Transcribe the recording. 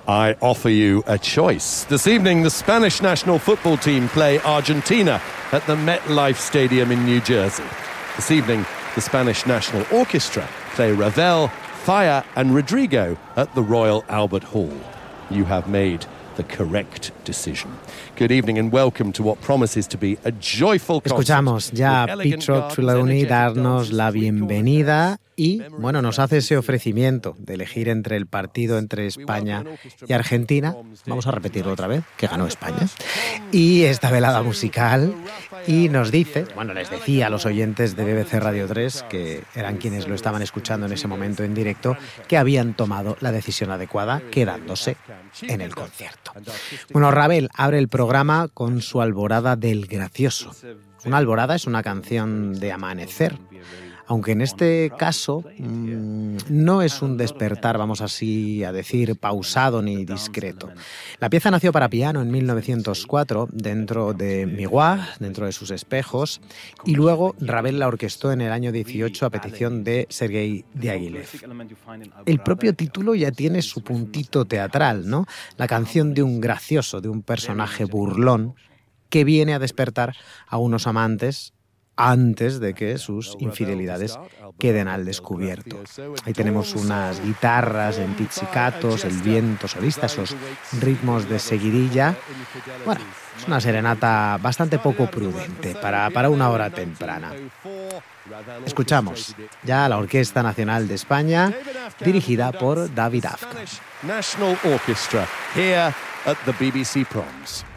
I offer you a choice. This evening, the Spanish national football team play Argentina at the MetLife Stadium in New Jersey. This evening, the Spanish National Orchestra play Ravel, Falla and Rodrigo at the Royal Albert Hall. You have made the correct decision. Good evening and welcome to what promises to be a joyful concert. Escuchamos ya a Pietro Trelawney darnos la bienvenida y, bueno, nos hace ese ofrecimiento de elegir entre el partido entre España y Argentina. Vamos a repetirlo otra vez, que ganó España. Y esta velada musical. Y nos dice, bueno, les decía a los oyentes de BBC Radio 3, que eran quienes lo estaban escuchando en ese momento en directo, que habían tomado la decisión adecuada, quedándose en el concierto. Bueno, Ravel abre el programa con su Alborada del Gracioso. Una alborada es una canción de amanecer, aunque en este caso no es un despertar, vamos así a decir, pausado ni discreto. La pieza nació para piano en 1904 dentro de Miroir, dentro de sus espejos, y luego Ravel la orquestó en el año 18 a petición de Sergei Diaghilev. El propio título ya tiene su puntito teatral, ¿no? La canción de un gracioso, de un personaje burlón que viene a despertar a unos amantes antes de que sus infidelidades queden al descubierto. Ahí tenemos unas guitarras en pizzicatos, el viento solista, esos ritmos de seguidilla. Bueno, es una serenata bastante poco prudente para una hora temprana. Escuchamos ya a la Orquesta Nacional de España, dirigida por David Afkan. National Orchestra, here at the BBC Proms.